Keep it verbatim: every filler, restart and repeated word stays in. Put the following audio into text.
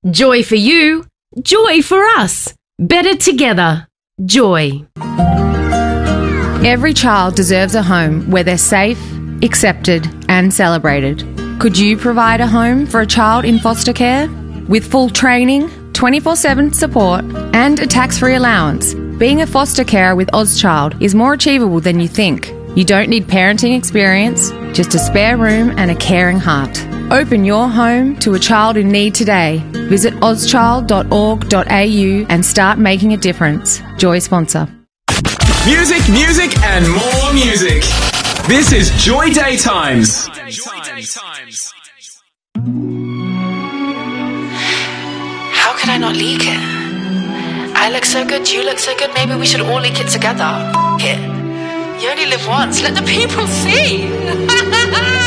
Joy for you. Joy for us. Better together. Joy. Every child deserves a home where they're safe, accepted and celebrated. Could you provide a home for a child in foster care? With full training, twenty-four seven support and a tax-free allowance, being a foster carer with Ozchild is more achievable than you think. You don't need parenting experience, just a spare room and a caring heart. Open your home to a child in need today. Visit ozchild dot org dot a u and start making a difference. Joy sponsor. Music, music and more music. This is Joy Daytimes. Joy Daytimes. How could I not leak it? I look so good, you look so good, maybe we should all leak it together. F*** it. You only live once, let the people see.